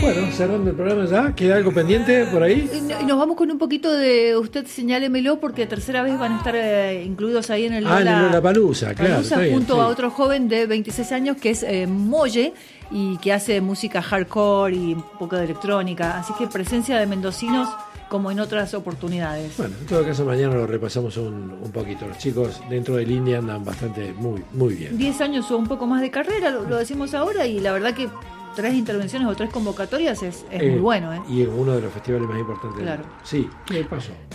Bueno, cerrando el programa ya, ¿queda algo pendiente por ahí? Y nos vamos con un poquito de Usted Señálemelo, porque tercera vez van a estar incluidos ahí en el Lollapalooza, claro. Palusa, junto a otro joven de 26 años que es Molle, y que hace música hardcore y un poco de electrónica. Así que presencia de mendocinos como en otras oportunidades. Bueno, en todo caso mañana lo repasamos un poquito. Los chicos dentro del indie andan bastante muy bien. 10 años o un poco más de carrera, lo decimos ahora, y la verdad que 3 intervenciones o 3 convocatorias es muy bueno. Y en uno de los festivales más importantes. Claro. Sí, ¿qué pasó?